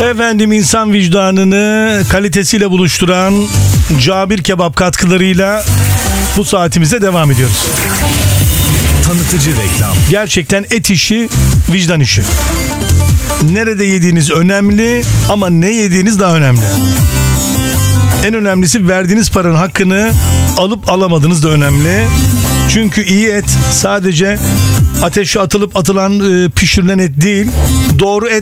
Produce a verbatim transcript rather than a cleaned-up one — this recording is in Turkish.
Efendim, insan vicdanını kalitesiyle buluşturan Cabir Kebap katkılarıyla bu saatimize devam ediyoruz. Tanıtıcı reklam. Gerçekten et işi, vicdan işi. Nerede yediğiniz önemli ama ne yediğiniz daha önemli. En önemlisi, verdiğiniz paranın hakkını alıp alamadığınız da önemli. Çünkü iyi et sadece ateşe atılıp atılan, pişirilen et değil. Doğru et